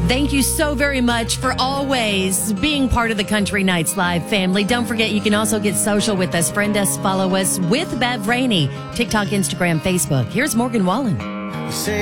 Thank you so very much for always being part of the Country Nights Live family. Don't forget, you can also get social with us. Friend us, follow us with Bev Rainey. TikTok, Instagram, Facebook. Here's Morgan Wallen.